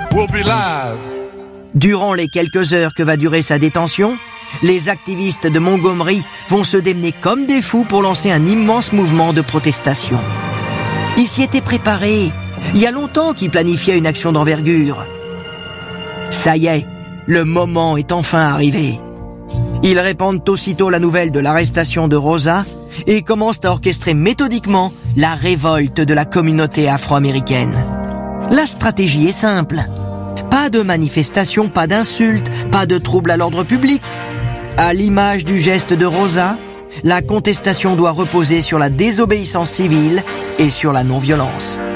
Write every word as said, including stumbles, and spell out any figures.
will be live. Durant les quelques heures que va durer sa détention, les activistes de Montgomery vont se démener comme des fous pour lancer un immense mouvement de protestation. Ils s'y étaient préparés. Il y a longtemps qu'ils planifiaient une action d'envergure. Ça y est, le moment est enfin arrivé. Ils répandent aussitôt la nouvelle de l'arrestation de Rosa et commencent à orchestrer méthodiquement la révolte de la communauté afro-américaine. La stratégie est simple. Pas de manifestations, pas d'insultes, pas de troubles à l'ordre public. À l'image du geste de Rosa, la contestation doit reposer sur la désobéissance civile et sur la non-violence.